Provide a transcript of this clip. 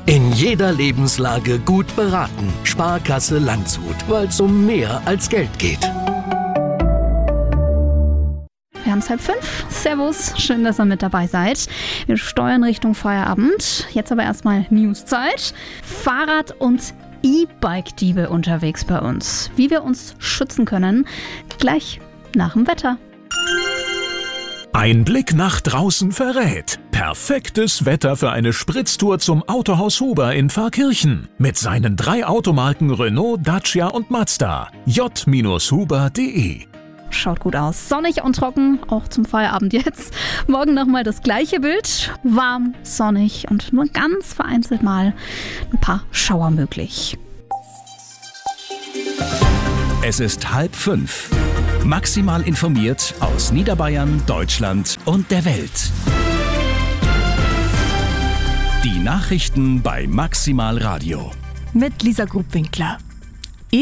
In jeder Lebenslage gut beraten. Sparkasse Landshut, weil es um mehr als Geld geht. Wir haben es 4:30. Servus, schön, dass ihr mit dabei seid. Wir steuern Richtung Feierabend. Jetzt aber erstmal Newszeit. Fahrrad- und E-Bike-Diebe unterwegs bei uns. Wie wir uns schützen können, gleich nach dem Wetter. Ein Blick nach draußen verrät. Perfektes Wetter für eine Spritztour zum Autohaus Huber in Pfarrkirchen. Mit seinen 3 Automarken Renault, Dacia und Mazda. j-huber.de. Schaut gut aus. Sonnig und trocken, auch zum Feierabend jetzt. Morgen nochmal das gleiche Bild. Warm, sonnig und nur ganz vereinzelt mal ein paar Schauer möglich. Es ist 4:30. Maximal informiert aus Niederbayern, Deutschland und der Welt. Die Nachrichten bei Maximal Radio. Mit Lisa Grubwinkler.